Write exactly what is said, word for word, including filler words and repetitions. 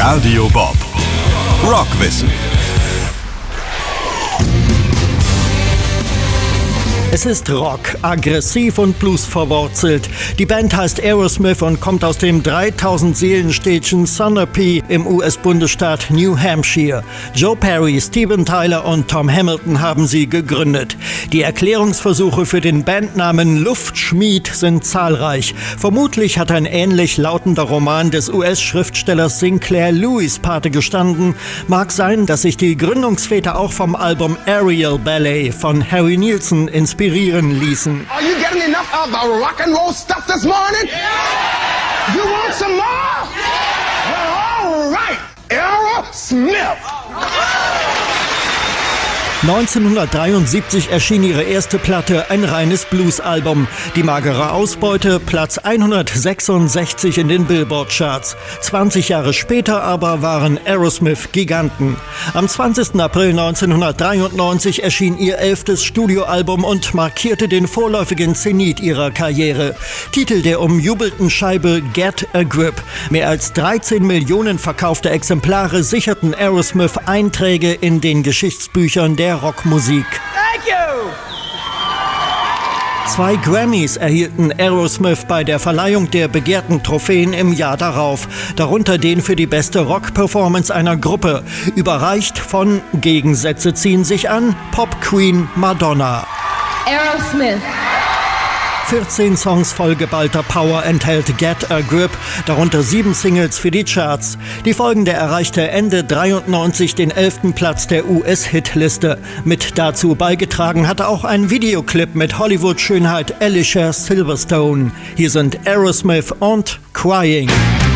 Radio Bob. Rockwissen. Es ist Rock, aggressiv und Blues verwurzelt. Die Band heißt Aerosmith und kommt aus dem dreitausend-Seelen-Städtchen Sunapee im U S-Bundesstaat New Hampshire. Joe Perry, Steven Tyler und Tom Hamilton haben sie gegründet. Die Erklärungsversuche für den Bandnamen Luftschmied sind zahlreich. Vermutlich hat ein ähnlich lautender Roman des U S-Schriftstellers Sinclair Lewis Pate gestanden. Mag sein, dass sich die Gründungsväter auch vom Album Aerial Ballet von Harry Nilsson inspirieren ließen. Are you getting enough of the rock and roll stuff this morning? Yeah! You want some more? Yeah! Well, all right. Aerosmith. neunzehnhundertdreiundsiebzig erschien ihre erste Platte, ein reines Blues-Album. Die magere Ausbeute, Platz hundertsechsundsechzig in den Billboard-Charts. zwanzig Jahre später aber waren Aerosmith Giganten. Am zwanzigsten April neunzehnhundertdreiundneunzig erschien ihr elftes Studioalbum und markierte den vorläufigen Zenit ihrer Karriere. Titel der umjubelten Scheibe Get a Grip. Mehr als dreizehn Millionen verkaufte Exemplare sicherten Aerosmith Einträge in den Geschichtsbüchern der Rockmusik. Thank you. Zwei Grammys erhielten Aerosmith bei der Verleihung der begehrten Trophäen im Jahr darauf, darunter den für die beste Rock-Performance einer Gruppe, überreicht von Gegensätze ziehen sich an, Pop-Queen Madonna. Aerosmith. vierzehn Songs voll geballter Power enthält Get a Grip, darunter sieben Singles für die Charts. Die folgende erreichte Ende dreiundneunzig den elften Platz der U S-Hitliste. Mit dazu beigetragen hatte auch ein Videoclip mit Hollywood-Schönheit Alicia Silverstone. Hier sind Aerosmith und Crying.